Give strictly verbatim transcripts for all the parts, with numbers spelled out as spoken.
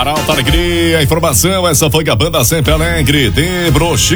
Arauto Alegria, informação, essa foi a banda Sempre Alegre de Broxir.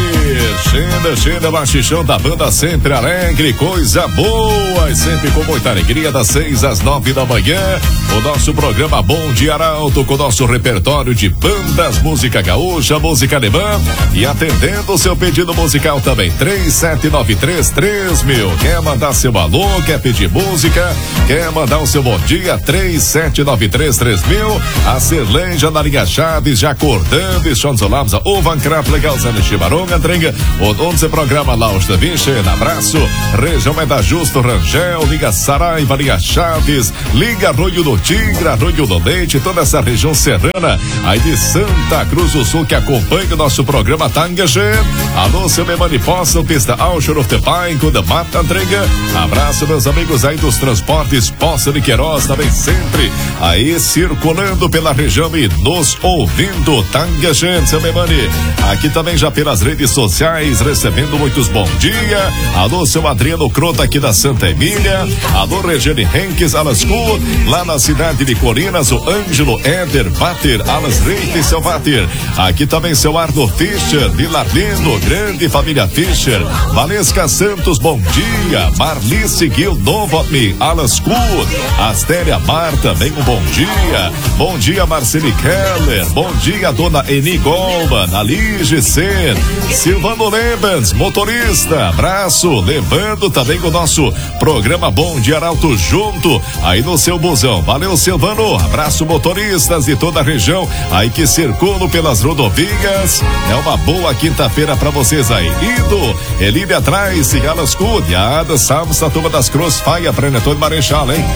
Xenda, xenda, machichão da banda Sempre Alegre, coisa boa, e sempre com muita alegria, das seis às nove da manhã. O nosso programa Bom Dia Arauto, com o nosso repertório de bandas, música gaúcha, música alemã, e atendendo o seu pedido musical também, três sete nove três três mil. Quer mandar seu alô, quer pedir música, quer mandar o seu bom dia, três sete nove três três mil. A Serlenja na linha Chaves, já acordando, e Schonzolabza, o Van Krap, legal, Zane Chimaronga, Drenga, o onze programa Lausta Vichen, abraço, região é da Justo Rangel, liga Saraiva, linha Chaves, liga Arroio do Tigre, Arroio do Leite, toda essa região serrana, aí de Santa Cruz do Sul, que acompanha o nosso programa Tangache. Alô, seu Memani Poça, pista Alshore of the Pine, com the Mata Entrega, abraço, meus amigos aí dos transportes Poça de Queiroz, também sempre aí circulando pela região e nos ouvindo, Tangache, seu Memani, aqui também já pelas redes sociais, recebendo muitos bom dia. Alô, seu Adriano Crota aqui da Santa Emília, alô, Regiane Henques, Alas Cool, lá na cidade de Corinas, o Ângelo Éder Vater, Alas Reite, seu Vater, aqui também seu Arno Fischer, Vilarino, grande família Fischer, Valesca Santos, bom dia, Marlice Gil Novotny, Alas Cool, Astéria Marta, bem um bom dia, bom dia Marceli Keller, bom dia dona Eni Goldman, Alige Sen, Silvano Lebens, motorista, abraço, levando também o nosso programa Bom Dia Arauto junto aí no seu busão. Valeu, Silvano, abraço, motoristas de toda a região aí que circulam pelas rodovias. É uma boa quinta-feira pra vocês aí. Ido, Elíbe atrás, Cigalas Cudiada, Samsa, Turma das Cruz, Faia, Prenetor e Marechal, hein?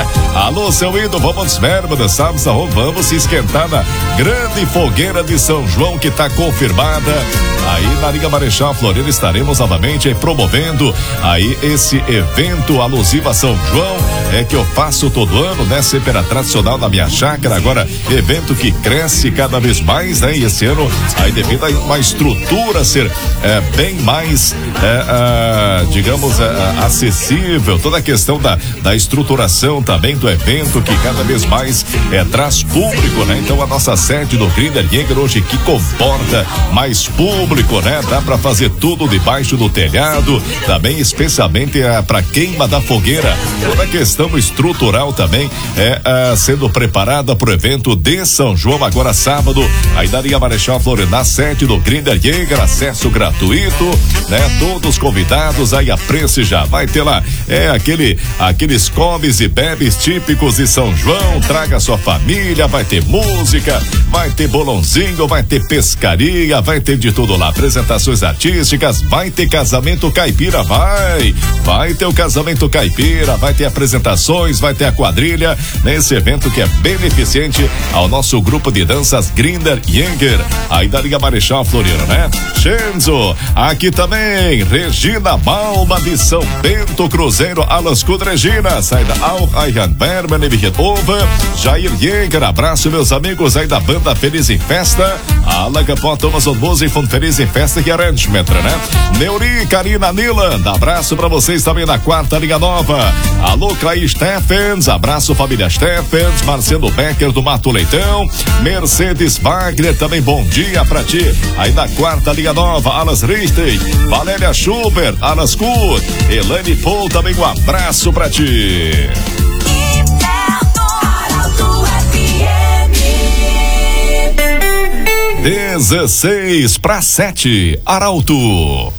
Alô, seu Ido, vamos verbo da Samsa, vamos se esquentar na grande fogueira de São João que tá confirmada. Aí na Liga Marechal Floriano estaremos novamente promovendo aí esse evento alusivo a São João, é que eu faço todo ano, né? Sempre era tradicional na minha chácara, agora evento que cresce cada vez mais, né? E esse ano, aí devido a uma estrutura ser é, bem mais, é, é, digamos, é, acessível, toda a questão da, da estruturação também do evento, que cada vez mais é, traz público, né? Então a nossa sede do Grinder Jäger hoje que comporta mais público, né? Dá pra fazer tudo debaixo do telhado, também especialmente é, pra queima da fogueira, toda a questão estrutural também é, é sendo preparada pro evento de São João, agora sábado, aí da Liga Marechal Floriano, na sede do Grinder Jäger, acesso gratuito, né? Todos convidados, aí a preço já vai ter lá, é aquele, aqueles comes e bebes típicos de São João, traga sua família, vai ter música, vai ter bolãozinho, vai ter pescaria, vai ter de tudo lá, apresentações artísticas, vai ter casamento caipira, vai, vai ter o casamento caipira, vai ter apresentações, vai ter a quadrilha, nesse evento que é beneficente ao nosso grupo de danças Grinder Jäger, aí da Liga Marechal Floriano, né? Shenzo, aqui também, Regina Malma de São Bento, Cruzeiro, Alas Kud Regina, sai da Alhaihan Berman e Ova, Jair Jäger, abraço meus amigos aí da banda Feliz em Festa, Alaga Pó Thomas Odmoso e Fundo Feliz em Festa e Arrangement, né? Neuri, Karina Niland, abraço pra vocês também na quarta Liga Nova, alô Clay Steffens, abraço família Steffens, Marcelo Becker do Mato Leitão, Mercedes Wagner, também bom dia pra ti, aí da quarta Liga Nova, Alas Richter, Valéria Schubert, Alas Kut, Elane Paul, também um abraço pra ti. dezesseis para sete, Arauto.